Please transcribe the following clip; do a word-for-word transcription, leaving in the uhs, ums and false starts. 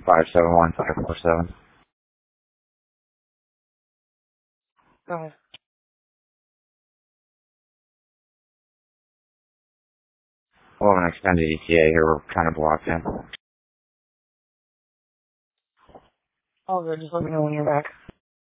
five seven one five four seven. Go ahead. We'll have an extended E T A here. We're kind of blocked in. All good. Just let me know when you're back.